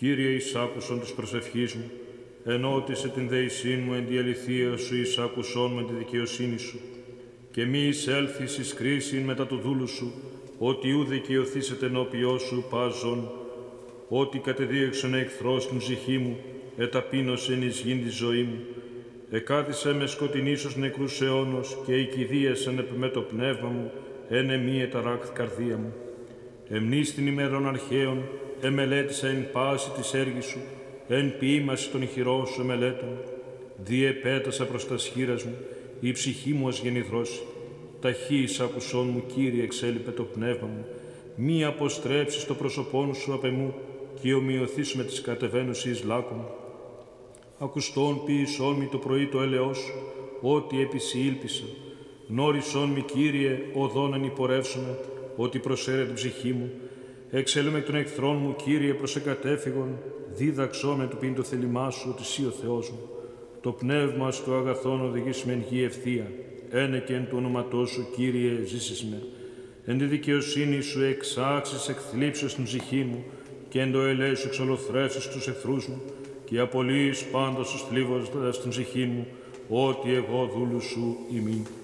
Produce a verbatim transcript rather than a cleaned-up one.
Κύριε, εισάκουσον της προσευχής μου, ενώτισε την δεησήν μου εν τη αληθεία σου, εισάκουσον με τη δικαιοσύνη σου, και μη εισέλθεις εις κρίσιν μετά του δούλου σου, ότι ου δικαιωθήσετε ενώπιό σου πάζον, ότι κατεδίωξεν εχθρός την ψυχή μου, εταπείνωσεν εις γην τη ζωή μου, εκάθισε με σκοτεινής νεκρούς αιώνος και οικηδίασεν επ' με το πνεύμα μου, ένε μη εταράκθ καρδία μου. Εμνείς την ημέρων αρχαίων, εμελέτησα εν πάση της έργης σου, εν ποίημαση των ηχηρών σου εμελέτων. Διεπέτασα προς τα σχήρας μου, η ψυχή μου ως γεννηθρώση. Ταχύ εισάκουσόν μου, Κύριε, εξέλιπε το πνεύμα μου, μη αποστρέψεις το πρόσωπόν σου απ' εμού, και ομοιωθείς με τις κατεβαίνουσιες λάκων. Ακουστόν ποιησόν μη το πρωί το έλεος σου, ότι έπειση ήλπισα. Γνώρισόν μη, Κύριε, οδόν εν υπορεύσομαι, ότι προσέρε την ψυχή μου. Εξέλουμε εκ των εχθρών μου, Κύριε, προς εκατέφυγον, δίδαξό με του πίν το θέλημά σου, ότι σύ ο Θεός μου. Το πνεύμα στο αγαθόν οδηγείς με εν γη ευθεία, ένε και εν του όνοματός σου, Κύριε, ζήσεις με. Εν τη δικαιοσύνη σου εξάξεις εκθλίψεις την ψυχή μου, και εν το ελέη σου εξολοθρεύσεις τους εχθρούς μου, και απολύεις πάντα τους θλίβοντας την ψυχή μου, ότι εγώ δούλου σου ημί.